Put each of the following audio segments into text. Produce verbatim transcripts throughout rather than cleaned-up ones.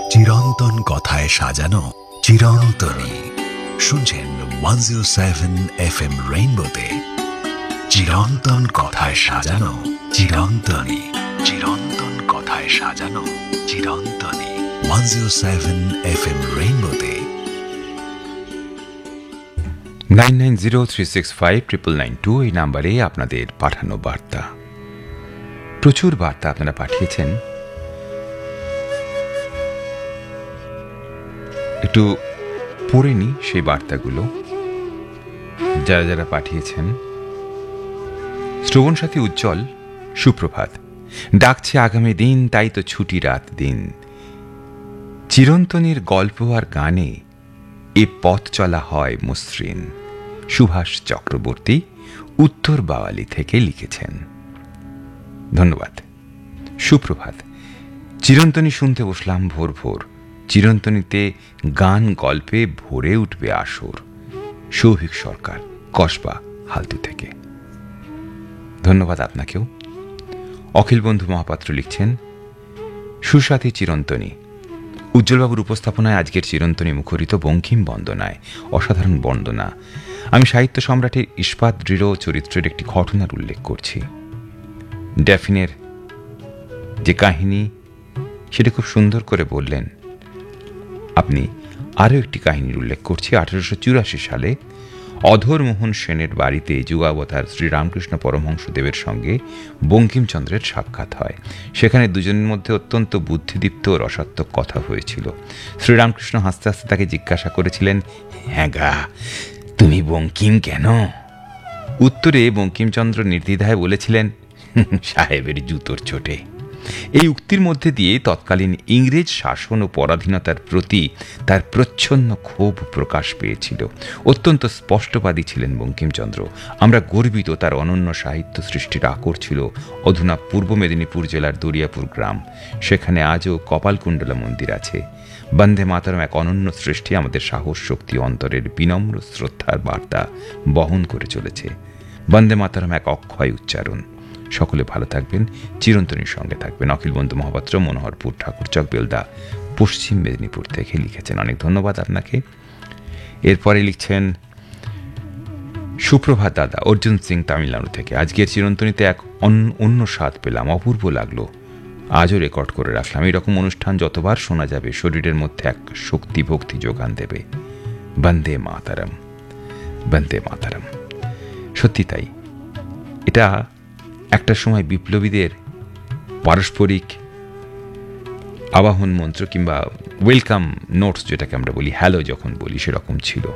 চিরন্তন কথায় সাজানো চিরন্তনী। শুনছেন one zero seven F M রেইনবোতে চিরন্তন কথায় সাজানো চিরন্তনী। চিরন্তন কথায় সাজানো চিরন্তনী। One zero seven F M রেইনবোতে nine nine zero three six five triple nine two এই নাম্বারে আপনাদের পাঠানো বার্তা। প্রচুর বার্তা আপনারা পাঠিয়েছেন, একটু পড়ে নি সেই বার্তাগুলো যারা যারা পাঠিয়েছেন। শ্রবণ সাথী উজ্জ্বল, সুপ্রভাত। ডাকছে আগামী দিন, তাই তো ছুটি রাত দিন। চিরন্তনীর গল্প আর গানে এ পথ চলা হয় মসৃণ। সুভাষ চক্রবর্তী, উত্তর বাওয়ালি থেকে লিখেছেন। ধন্যবাদ। সুপ্রভাত। চিরন্তনী শুনতে বসলাম ভোর ভোর। চিরন্তনীতে গান গল্পে ভরে উঠবে আসর। সৌভিক সরকার, কসবা হালতু থেকে। ধন্যবাদ আপনাকেও। অখিল বন্ধু মহাপাত্র লিখছেন, সুসাথী চিরন্তনী। উজ্জ্বলবাবুর উপস্থাপনায় আজকের চিরন্তনী মুখরিত বঙ্কিম বন্দনায়। অসাধারণ বন্দনা। আমি সাহিত্য সম্রাটের ইস্পাত দৃঢ় চরিত্রের একটি ঘটনার উল্লেখ করছি। ড্যাফিনের যে কাহিনী, সেটা খুব সুন্দর করে বললেন আপনি। আরও একটি কাহিনীর উল্লেখ করছি। আঠারোশো চুরাশি সালে অধর মোহন সেনের বাড়িতে যুগাবতার শ্রীরামকৃষ্ণ পরমহংসদেবের সঙ্গে বঙ্কিমচন্দ্রের সাক্ষাৎ হয়। সেখানে দুজনের মধ্যে অত্যন্ত বুদ্ধিদীপ্ত ও রসাত্মক কথা হয়েছিল। শ্রীরামকৃষ্ণ হাসতে হাসতে তাকে জিজ্ঞাসা করেছিলেন, হ্যাঁ গা, তুমি বঙ্কিম কেন? উত্তরে বঙ্কিমচন্দ্র নির্দ্বিধায় বলেছিলেন, সাহেবের জুতোর চোটে। এই উক্তির মধ্যে দিয়ে তৎকালীন ইংরেজ শাসন ও পরাধীনতার প্রতি তার প্রচ্ছন্ন ক্ষোভ প্রকাশ পেয়েছিল। অত্যন্ত স্পষ্টবাদী ছিলেন বঙ্কিমচন্দ্র। আমরা গর্বিত তার অনন্য সাহিত্য সৃষ্টির আকর ছিল অধুনা পূর্ব মেদিনীপুর জেলার দরিয়াপুর গ্রাম। সেখানে আজও কপালকুণ্ডলা মন্দির আছে। বন্দে মাতরম এক অনন্য সৃষ্টি আমাদের সাহস, শক্তি, অন্তরের বিনম্র শ্রদ্ধার বার্তা বহন করে চলেছে। বন্দে মাতরম এক অক্ষয় উচ্চারণ। সকলে ভালো থাকবেন, চিরন্তনীর সঙ্গে থাকবেন। অখিল বন্ধু মহাপাত্র, মনোহরপুর ঠাকুরচক, বেলদা, পশ্চিম মেদিনীপুর থেকে লিখেছেন। অনেক ধন্যবাদ আপনাকে। এরপরে লিখছেন, সুপ্রভাত দাদা, অর্জুন সিং, তামিলনাড়ু থেকে। আজকের চিরন্তনীতে এক অন্য স্বাদ পেলাম, অপূর্ব লাগলো। আজও রেকর্ড করে রাখলাম। এরকম অনুষ্ঠান যতবার শোনা যাবে শরীরের মধ্যে এক শক্তি ভক্তি যোগান দেবে। বন্দে মাতরম, বন্দে মাতরম। সত্যি তাই। এটা একটা সময় বিপ্লবীদের পারস্পরিক আবাহন মন্ত্র কিংবা ওয়েলকাম নোটস, যেটাকে আমরা বলি, হ্যালো যখন বলি, সেরকম ছিল।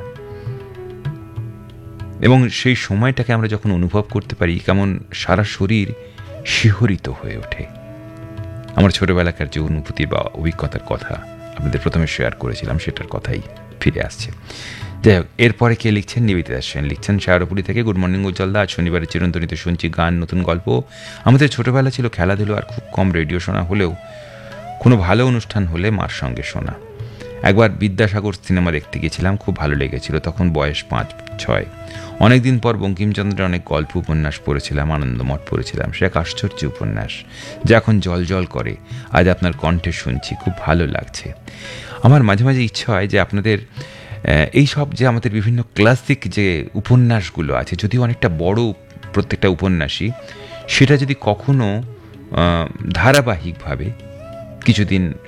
এবং সেই সময়টাকে আমরা যখন অনুভব করতে পারি, কেমন সারা শরীর শিহরিত হয়ে ওঠে। আমার ছোটবেলাকার যে অনুভূতি বা অভিজ্ঞতার কথা আপনাদের প্রথমে শেয়ার করেছিলাম, সেটার কথাই ফিরে আসছে। যাই হোক, এরপরে কে লিখছেন? নিবেদিতা সেন লিখছেন, শায়রপুরি থেকে। গুড মর্নিং উজ্জ্বলদা, আজ শনিবারের চিরন্তনীতে শুনছি গান, নতুন গল্প। আমাদের ছোটবেলা ছিল খেলাধুলো আর খুব কম রেডিও শোনা হলেও কোনো ভালো অনুষ্ঠান হলে মার সঙ্গে শোনা। একবার বিদ্যাসাগর সিনেমা দেখতে গেছিলাম, খুব ভালো লেগেছিল। তখন বয়স পাঁচ ছয়। অনেকদিন পর বঙ্কিমচন্দ্রের অনেক গল্প উপন্যাস পড়েছিলাম, আনন্দমঠ পড়েছিলাম। সে এক আশ্চর্য উপন্যাস, যা এখন জল জল করে। আজ আপনার কণ্ঠে শুনছি, খুব ভালো লাগছে। আমার মাঝে মাঝে ইচ্ছা হয় যে আপনাদের এই সব যে আমাদের বিভিন্ন ক্লাসিক যে উপন্যাসগুলো আছে, যদিও অনেকটা বড় প্রত্যেকটা উপন্যাসই, সেটা যদি কখনো ধারাবাহিকভাবে কিছুদিন